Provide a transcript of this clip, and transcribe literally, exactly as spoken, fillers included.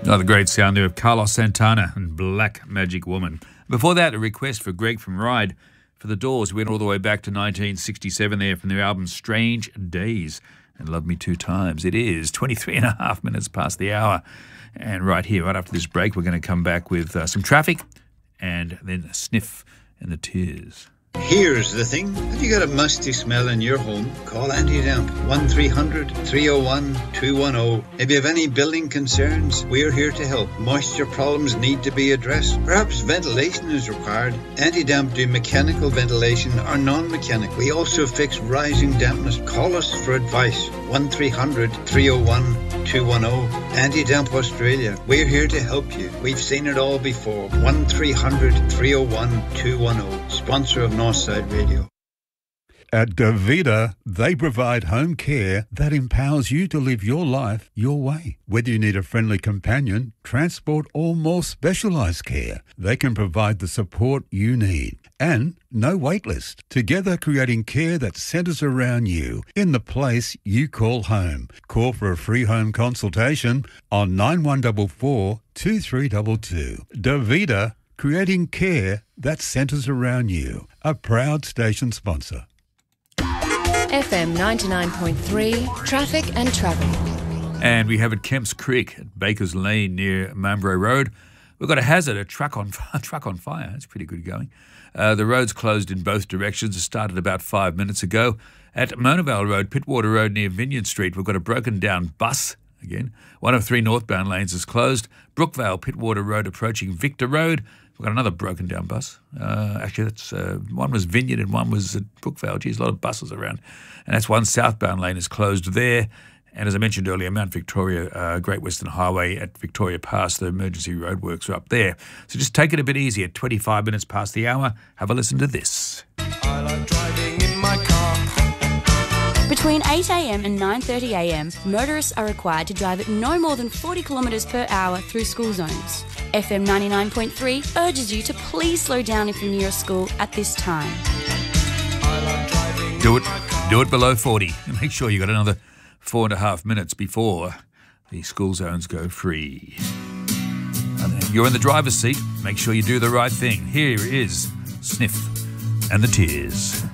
Another great sound there of Carlos Santana and Black Magic Woman. Before that, a request for Greg from Ryde for The Doors. We went all the way back to nineteen sixty-seven there from their album Strange Days and Love Me Two Times. It is twenty-three and a half minutes past the hour. And right here, right after this break, we're going to come back with uh, some traffic and then a Sniff and the Tears. Here's the thing. Have you got a musty smell in your home? Call Anti-Damp. one three hundred, three oh one, two one oh. If you have any building concerns, we're here to help. Moisture problems need to be addressed. Perhaps ventilation is required. Anti-Damp do mechanical ventilation or non-mechanical. We also fix rising dampness. Call us for advice. one three hundred, three oh one, two one oh. Anti-Damp Australia. We're here to help you. We've seen it all before. one three hundred, three oh one, two one oh. Sponsor of Northside Radio. At Davida, they provide home care that empowers you to live your life your way. Whether you need a friendly companion, transport, or more specialised care, they can provide the support you need. And no wait list. Together creating care that centres around you in the place you call home. Call for a free home consultation on nine one four four, two three two two. Davida, creating care that centres around you. A proud station sponsor. F M ninety-nine point three, traffic and travel. And we have at Kemps Creek at Baker's Lane near Mambro Road. We've got a hazard, a truck on a truck on fire. That's pretty good going. Uh, the road's closed in both directions. It started about five minutes ago. At Monavale Road, Pittwater Road near Vineyard Street, we've got a broken down bus. Again, one of three northbound lanes is closed. Brookvale, Pittwater Road approaching Victor Road. We've got another broken down bus. Uh, actually, that's uh, one was Vineyard and one was at Brookvale. Geez, a lot of buses around. And that's one southbound lane is closed there. And as I mentioned earlier, Mount Victoria, uh, Great Western Highway at Victoria Pass, the emergency roadworks are up there. So just take it a bit easy at twenty-five minutes past the hour. Have a listen to this. I like driving in my car. Between eight a m and nine thirty a m, motorists are required to drive at no more than forty kilometres per hour through school zones. F M ninety-nine point three urges you to please slow down if you're near a school at this time. Do it, do it below forty. And make sure you got another four and a half minutes before the school zones go free. And you're in the driver's seat. Make sure you do the right thing. Here is Sniff and the Tears.